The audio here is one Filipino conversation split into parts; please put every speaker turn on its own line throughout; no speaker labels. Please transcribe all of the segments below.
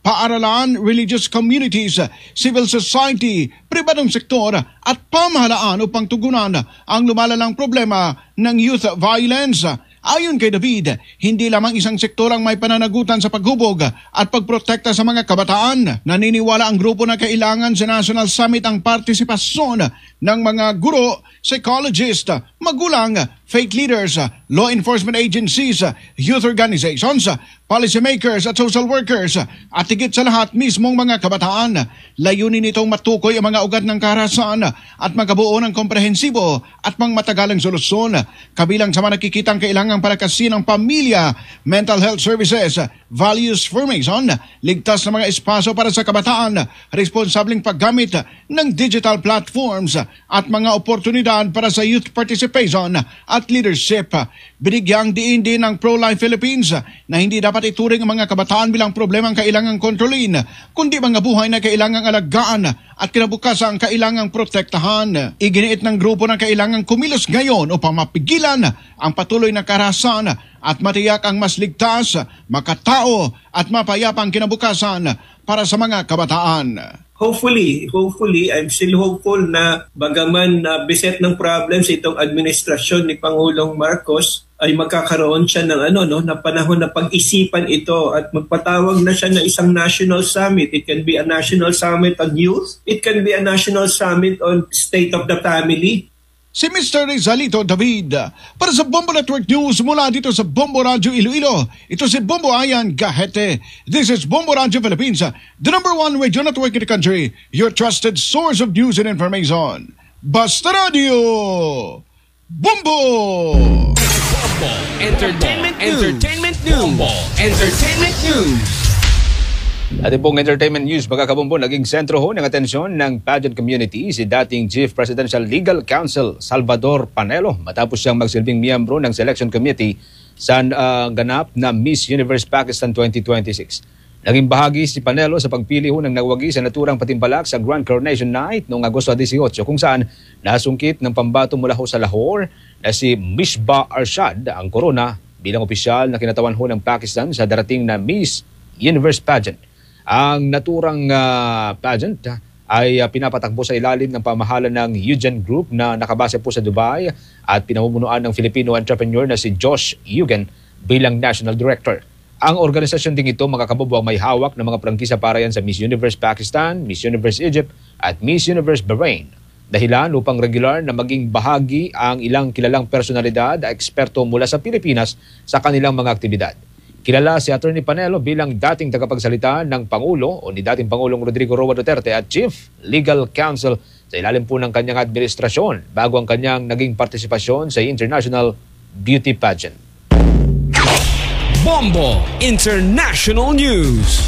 paaralan, religious communities, civil society, pribadong sektor at pamahalaan upang tugunan ang lumalalang problema ng youth violence. Ayon kay David, hindi lamang isang sektor ang may pananagutan sa paghubog at pagprotekta sa mga kabataan. Naniniwala ang grupo na kailangan sa National Summit ang partisipasyon ng mga guro, psychologist, magulang, faith leaders, law enforcement agencies, youth organizations, policymakers at social workers at higit sa lahat mismong mga kabataan. Layunin nitong matukoy ang mga ugat ng karahasan at magkabuo ng komprehensibo at pangmatagalang solusyon. Kabilang sa mga nakikitang kailangang palakasin ng pamilya, mental health services, values formation, ligtas na mga espasyo para sa kabataan, responsableng paggamit ng digital platforms at mga oportunidad para sa youth participation at leadership. Binigyang diin din ng Pro-Life Philippines na hindi dapat ituring ang mga kabataan bilang problemang kailangang kontrolin, kundi mga buhay na kailangang alagaan at kinabukasan kailangang protektahan. Iginiit ng grupo na kailangang kumilos ngayon upang mapigilan ang patuloy na karahasan at matiyak ang mas ligtas, makatao at mapayapang kinabukasan para sa mga kabataan.
Hopefully, I'm still hopeful na bagaman beset ng problems itong administrasyon ni Pangulong Marcos ay magkakaroon siya ng na panahon na pag-isipan ito at magpatawag na siya ng isang national summit. It can be a national summit on youth. It can be a national summit on state of the family.
Si Mr. Rizalito David para sa Bombo Network News mula dito sa Bombo Radio Iloilo. Ito si Bombo Ayan Gahete. This is Bombo Radio Philippines, the #1 radio network in the country, your trusted source of news and information. Basta Radio Bombo!
Bombo Entertainment News.
Ating pong entertainment news, mga kabombo, naging sentro ho ng atensyon ng pageant community si dating Chief Presidential Legal Counsel Salvador Panelo matapos siyang magsilbing miyembro ng selection committee sa ganap na Miss Universe Pakistan 2026. Naging bahagi si Panelo sa pagpili ho ng nawagi sa naturang patimpalak sa Grand Coronation Night noong Agosto 18 kung saan nasungkit ng pambato mula ho sa Lahore na si Mishbah Arshad ang korona bilang opisyal na kinatawan ho ng Pakistan sa darating na Miss Universe pageant. Ang naturang pageant ay pinapatakbo sa ilalim ng pamahalaan ng Eugen Group na nakabase po sa Dubai at pinamumunuan ng Filipino entrepreneur na si Josh Eugen bilang National Director. Ang organisasyon ding ito, mga kabobo, ang may hawak ng mga prangkisa para yan sa Miss Universe Pakistan, Miss Universe Egypt at Miss Universe Bahrain. Dahilan upang regular na maging bahagi ang ilang kilalang personalidad at eksperto mula sa Pilipinas sa kanilang mga aktibidad. Kilala si Attorney Panelo bilang dating tagapagsalita ng Pangulo o ni dating Pangulong Rodrigo Roa Duterte at Chief Legal Counsel sa ilalim po ng kanyang administrasyon bago ang kanyang naging partisipasyon sa International Beauty Pageant.
Bombo International News.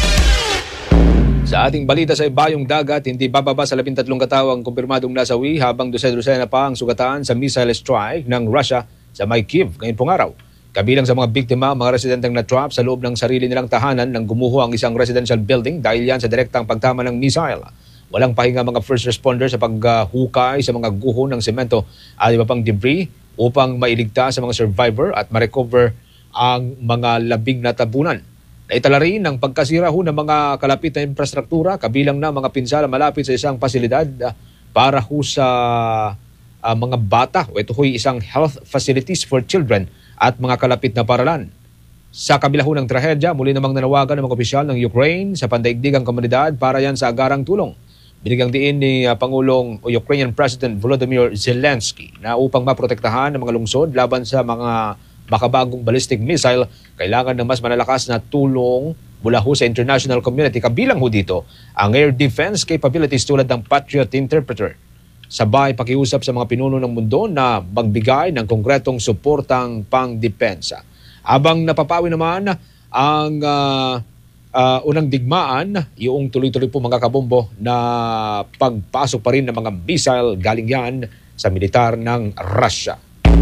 Sa ating balita sa ibayong dagat, hindi bababa sa 13 katawang kumpirmadong nasawi habang dosena pa ang sugatan sa missile strike ng Russia sa may Kyiv ngayon pong araw. Kabilang sa mga biktima, mga residenteng na-trap sa loob ng sarili nilang tahanan nang gumuho ang isang residential building dahil yan sa direktang pagtama ng missile. Walang pahinga mga first responders sa paghukay sa mga guho ng semento at iba pang debris upang mailigtas sa mga survivor at ma-recover ang mga labing natabunan. Naitala rin ang pagkasira ng mga kalapit na infrastruktura kabilang na mga pinsala malapit sa isang pasilidad para sa mga bata o ito isang health facilities for children at mga kalapit na paralan. Sa kabila ng trahedya, muli namang nanawagan ng mga opisyal ng Ukraine sa pandaigdigang komunidad para yan sa agarang tulong. Binigyang diin ni Pangulong o Ukrainian President Volodymyr Zelensky na upang maprotektahan ang mga lungsod laban sa mga makabagong ballistic missile, kailangan ng mas malalakas na tulong mula sa international community. Kabilang dito ang air defense capabilities tulad ng Patriot Interpreter. Sabay pakiusap sa mga pinuno ng mundo na magbigay ng konkretong suportang pangdepensa. Habang napapawi naman ang unang digmaan, yung tuloy-tuloy po mga kabombo na pagpasok pa rin ng mga missile galing yan sa militar ng Russia.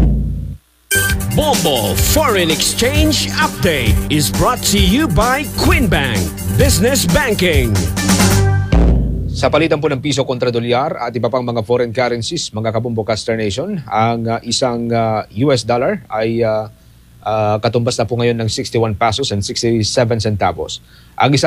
Bombo Foreign Exchange Update is brought to you by Quinbank Business Banking.
Sa palitan po ng piso kontra dolyar at iba pang mga foreign currencies, mga kabombo Caster Nation, ang isang US dollar ay katumbas na po ngayon ng 61 pesos and 67 centavos. Ang isang